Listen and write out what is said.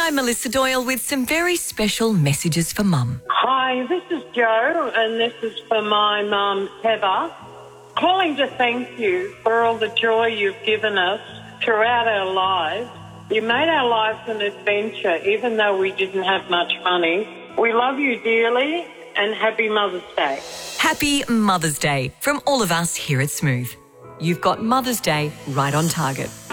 I'm Melissa Doyle with some very special messages for Mum. Hi, this is Jo, and this is for my mum, Heather. Calling to thank you for all the joy you've given us throughout our lives. You made our lives an adventure, even though we didn't have much money. We love you dearly, and happy Mother's Day. Happy Mother's Day from all of us here at Smooth. You've got Mother's Day right on target.